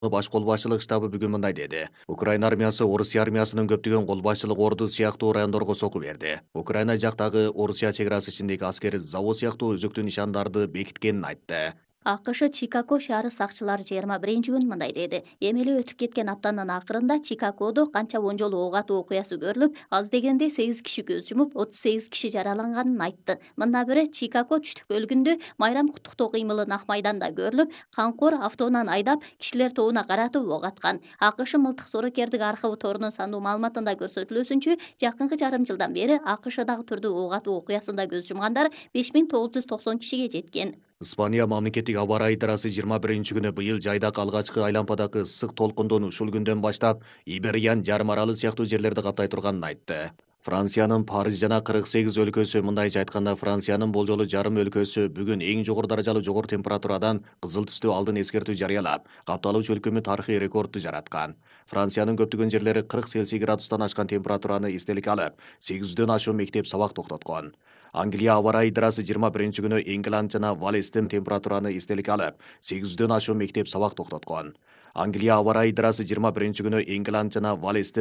Баш колбашчылык штабы бүгүн мындай деди. Украина армиясы Орусия армиясынын көптөгөн колбашчылык орду сыяктуу райондорго сокку берди. Украина жактагы Орусия чек арасы ичиндеги аскери завод сыяктуу өзөктүү нишандарды бекиткенин айтты. АКШ Чикаго шаары сакчылары 21-күн мындай деди. Эми эле өтүп кеткен аптанын акырында Чикагодо канча он жолу ок атуу окуясы көрүлүп, аз дегенде 8 киши көз жумуп, 38 киши жараланганын айтты. Мындан бери Чикаго түштүк бөлүгүндө майрам куттуктоо кыймылы Нак майданда көрүлүп, канкор автоунан айдап кишилер тобуна каратып ок аткан. АКШ мылтык соорокердик архивы торунун сандуу маалыматында көрсөтүлүүсүнчө, жакынкы жарым жылдан бери АКШдагы түрдүү ок атуу окуясында көз жумгандар 5990 кишиге жеткен. Испания мамлекеттик аба ырайы идарасы 21-күнү быйыл жайдак алгачкы айлампадагы ысык толкундон ушул күндөн баштап Ибериян жарым аралы сыяктуу жерлерди каптай турганын айтты. Франциянын Париж жана 48 өлкөсү, мындайча айтканда Франциянын болжолу жарым өлкөсү бүгүн эң жогору даражалуу жогору температурадан кызыл түстүү алдын эскертүү жарыялап, капталуучу өлкөмү тарыхый рекордду жараткан. Франциянын көптөгөн жерлери 40 Цельсий градустан ашкан температураны эстеликке алып, 800дөн ашуун мектеп сабак токтоткон. Англия аба ырайы идарасы 21-күнү Ингланд жана Валестин температураны эстеликке алып, 800дөн ашуун мектеп сабак токтоткон. Англия аба ырайы идарасы 21-күнү Ингланд жана Валестин